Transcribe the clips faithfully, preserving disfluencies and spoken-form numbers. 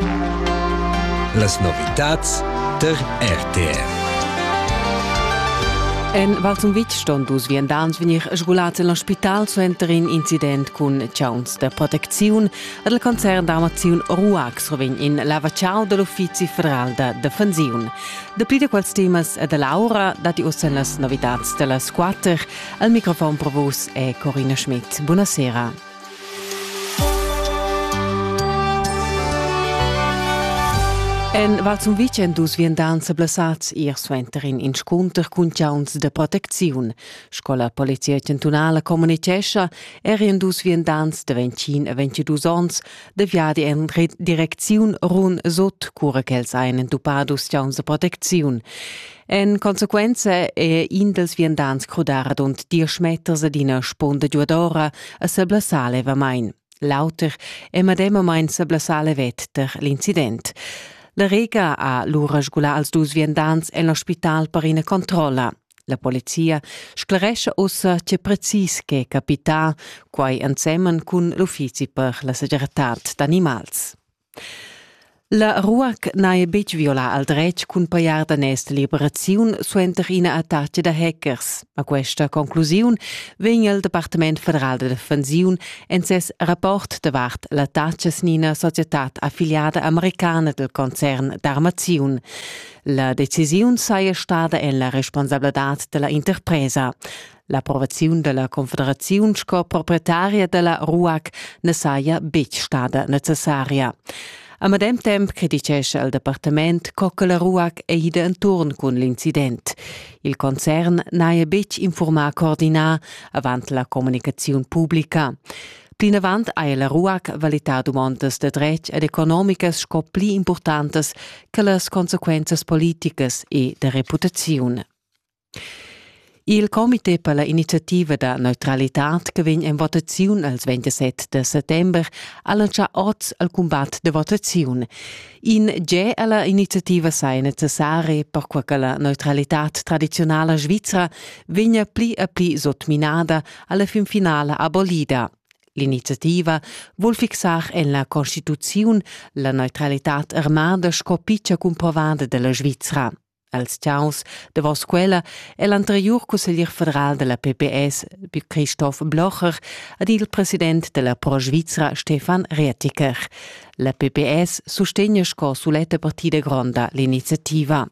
Las novitats der R T R. En Valsumvitg ston dus viandans venir sgulats in l'ospital suenter in incident cun tgauns de protecziun ad il concern d'armaziun RUAC srovegn in lavacciau dell'Uffizi Federal de Defensiun. De pli de quels temas e de Laura, dati ussen las novitats de las quater, al microfon per vos è Corinna Schmidt. Buonasera. En Valsumvitg en dus viandans blessats ir suenterin in scunter cun tgauns de protecziun. Scola Polizia Cantunala Comunicescha erien dus viandans de ventcin e ventidus ons de viadi en direcziun run sot cura ch'els ein entupadus tgauns de protecziun. En consequenza è in dels viandans crudara und dir schmetters ad ina sponda giuadora a se blessale va main. Lauter e madema main se blessale vet der l'incident. La rega ha l'ura sgulà als dus viandans en l'ospital per ina controlla. La polizia sclaresce ossa che precis che capità, quai ensemen cun l'uffici per la seguretat d'animals. La RUAC n'ha bec viola al dretg cun paiar danès de liberaziun suenter ina attacca da hackers. A questa conclusiun vegn il Departement Federal de Defensiun en ses rapport davart l'attacca snina societat affiliada americana del concern d'armaziun. La decisiun saia stada en la responsabilitat de la interpresa. L'approvaziun de la Confederaziun scoproprietaria de la RUAC ne saia bec stada necessaria. A medem temp criticesce il Departement che la RUAC è ida intorn con l'incident. Il concern n'ha bec informà coordinà avant la comunicazione pubblica. Plin avant ha la RUAC validà domandas de dretg ed economicas sco pli importantes che las consequences politicas e de reputazione. Il Comité per la Iniziativa da Neutralitat che vegn in votaziun al ventisette de settember ha lancià oz al combat de votaziun. In ge alla iniziativa sai necessari per che la neutralitat tradizionale svizzera vegna pli a pli sotminada alla fin finale abolida. L'iniziativa vuol fixar en la Costituzione la neutralitat armada scopiccia comprovada della Svizzera. Als tgaus de vos quella è l'anterior consiglier federal della P P S, Christoph Blocher, ed il president della Pro Svizzera, Stefan Rietiker. La P P S sostegna sco suletta partida gronda l'iniziativa.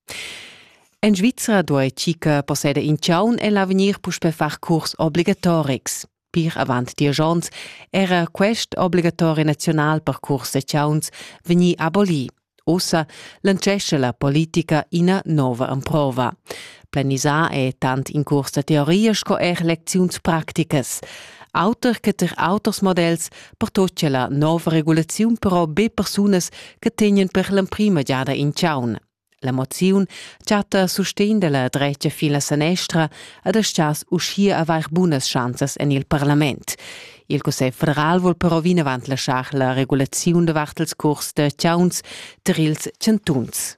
En Svizzera due cica possede in tgaun e l'avenir può per far curs obligatorix. Pir avant dies ans era quest obligatori nazional per curs de tgauns vegni aboli. Ossa lancesce la politica ina nova improva. Planisà è tant in corsa teoria sco er leziuns practicas. Autor che ter autosmodels per toccia la nova regulaziun però be personas che tegnen per l'imprima giada in tgaun. La moziun chatta sustain della dreccia fila senestra ad ascias uscia avair bunas chances en il Parlament. Il Consiglio federal vuol però vin avant lasciar la regulaziun de vartels curs de tgauns terils centuns.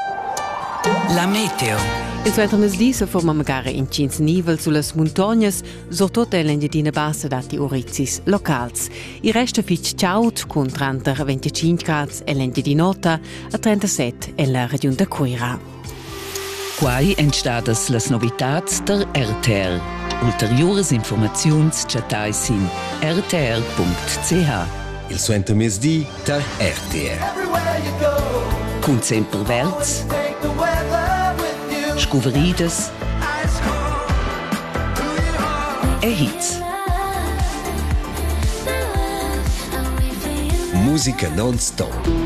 La meteo. Il suenter mesdì se forma magari in cins nivel sulle montagnas, soprattutto in l'engiadina bassa dati orizis locals. Il resto fitch ciaut con trenta a venticinque gradi e l'engiadinota a trentasette e la regione da Coira. Quai entstadas las novitats der R T R. Ulteriores informaziuns chatais in r t r punct c h. Il suenter mesdì der R T R. Cun sempre verts, scuveridas e hits. Musica non-stop.